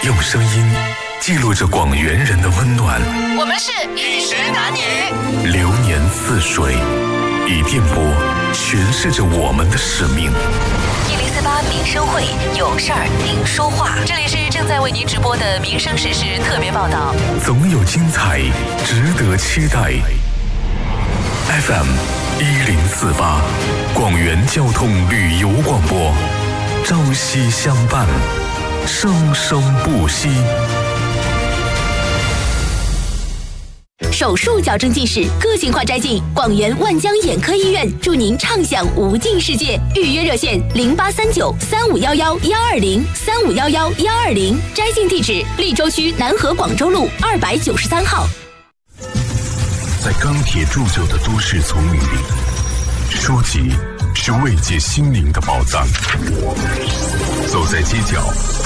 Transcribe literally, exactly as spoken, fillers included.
用声音记录着广元人的温暖。 我们是饮食男女， 流年似水，以电波诠释着我们的使命。 一零四八民生会，有事儿您说话。这里是正在为您直播的民生时事特别报道， 总有精彩，值得期待。F M 一零四八，广元交通旅游广播，朝夕相伴，生生不息。 手术矫正近视，个性化摘镜，广元万江眼科医院祝您畅享无尽世界。预约热线零八三九三五幺幺幺二零三五幺幺幺二零，摘镜地址利州区南河广州路二百九十三号。 在钢铁铸就的都市丛林里，书籍是慰藉心灵的宝藏。走在街角，